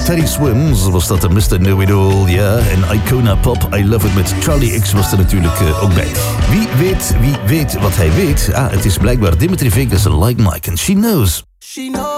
Teddy Swims was dat de Mr. Know-It-All, ja. En Icona Pop, I Love It met Charlie X was er natuurlijk ook bij. Wie weet wat hij weet? Het is blijkbaar Dimitri Vegas en Like Mike en She Knows.